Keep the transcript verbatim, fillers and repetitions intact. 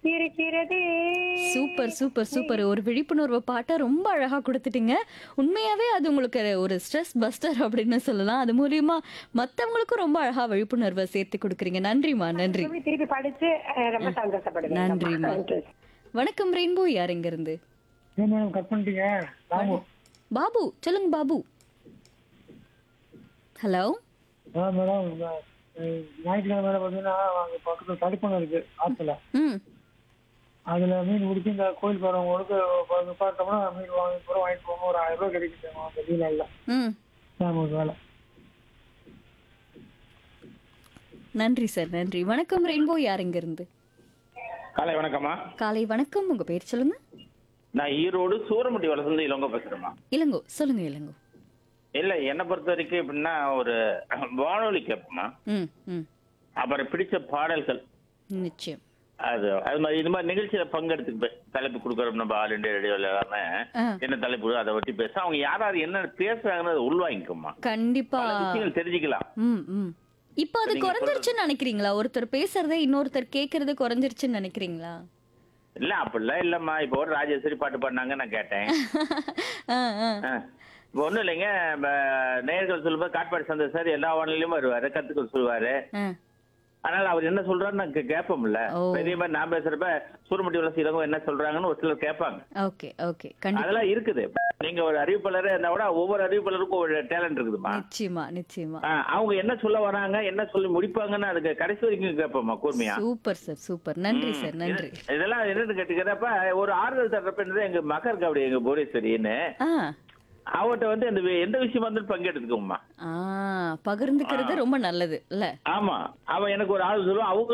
இருக்கிறதே. Super, super, super. ஒரு விழிப்புணர்வு பாட்ட ரொம்ப அழகா குடுத்துட்டீங்க. உண்மையாவே அது உங்களுக்கு ஒரு ஸ்ட்ரெஸ் பஸ்டர் அப்படின்னு சொல்லலாம். அது மூலியமா மத்தவங்களுக்கும் ரொம்ப அழகா விழிப்புணர்வ சேர்த்து குடுக்குறீங்க. நன்றிம்மா, நன்றி. திருப்பி திருப்பி படிச்சு அஹ், ரொம்ப சந்தோஷப்படுவேன். நன்றிம்மா. நன்றி. வணக்கம் ரெயின்போ, யார் இருந்து? ஏன் மேடம் கட் பண்ணிட்டீங்க? ராமு. பாபு, சொல்லுங்க பாபு. ஹலோ. ஆ மேடம் இந்த, அஹ், ஞாயிற்றுக்கிழமை மேடம் பார்த்தீங்கன்னா அங்கே பக்கத்தில் தடுப்பணம் இருக்கு ஆற்றுல. ம். அதில் மீன் பிடிச்சி இந்த கோயில் போகிறவங்களுக்கு பார்த்தோம்னா மீன் வாங்கி போகிறோம் வாங்கிட்டு போங்க ஒரு ஆயிரம் ரூபாய் கிடைக்கும் அந்த மீனில். ம். ஒரு வேலை. நன்றி சார், நன்றி. வணக்கம் ரெயின்போ, யார் இருந்து? காலை வணக்கம்மா. காலை வணக்கம். உங்க பேர் சொல்லுங்க. நான் ஈரோடு சூரமுட்டி வளர்ந்து இளங்கோ பேசுறேம்மா. இளங்கோ, சொல்லுங்க இளங்கோ. இல்ல என்னை பொறுத்த வரைக்கும் எப்படின்னா ஒரு வானொலி கேட்போம்மா. ம், ம். அப்புறம் பிடிச்ச பாடல்கள் நிச்சயம். அது அது மாதிரி இது மாதிரி நிகழ்ச்சியில பங்கெடுத்துப்பேன். தலைப்பு கொடுக்குறோம் நம்ம ஆல் இண்டியா ரேடியோல எல்லாமே ஆ. என்ன தலைப்பு அதை ஒட்டி பேச அவங்க யாராவது என்ன பேசுறாங்கன்னு அதை உள்வாங்கிக்குமா, கண்டிப்பா. பல விஷயங்கள் தெரிஞ்சுக்கலாம். ம், ம். இப்போ அது நீங்க குறைஞ்சிருச்சுன்னு நினைக்கிறீங்களா? ஒருத்தர் பேசுறதே இன்னொருத்தர் கேக்குறது குறைஞ்சிருச்சுன்னு நினைக்கிறீங்களா? இல்ல அப்படிலாம் இல்லம்மா. இப்போ ஒரு ராஜேஸ்வரி பாட்டு பாடினாங்க, நான் கேட்டேன். ஆ, ஆ. ஆ. இப்போ ஒண்ணும் இல்லைங்க, நேயர்கள் சொல்லும்போது காட்பாடி சந்தோஷ் சார் எல்லா வானிலையும் வருவாரு, கத்துக்கள் சொல்லுவாரு. ஆ. அதனால அவர் என்ன சொல்றாரு நான் கே- கேட்போம்ல. ஓ. பெரிய மாதிரி நான் பேசுறப்ப சூரமட்டி வளர்ச்சி இளங்கோ என்ன சொல்றாங்கன்னு ஒரு சிலர் கேட்பாங்க. Okay, okay. கண்டிப்பா. அதெல்லாம் இருக்குது. நீங்க ஒரு அறிவிப்பாளரே இருந்தா கூட ஒவ்வொரு அறிவிப்பாளருக்கும் ஒரு டேலண்ட் இருக்குதுமா. நிச்சயமா, நிச்சயமா. அவங்க என்ன சொல்ல வராங்க, என்ன சொல்லி முடிப்பாங்கன்னு அதுக்கு கடைசி வரைக்கும் கேட்போமா கூர்மையா. Super sir, super. நன்றி சார், நன்றி. இது- இதெல்லாம் என்னன்னு கேட்டுக்கிறப்ப ஒரு ஆறுதல் தர்றப்ப என்னது, எங்க மகர் இருக்கு அப்படி எங்க புவனேஸ்வரின்னு ஆ. அவட்ட வந்து அந்த வி- எந்த விஷயமா இருந்தாலும் பங்கெடுத்துக்கோமா. ஆ, பகிர்ந்துக்கிறது ரொம்ப நல்லது இல்ல? ஆமா, அவ எனக்கு ஒரு ஆள் சொல்லுவா, அவங்க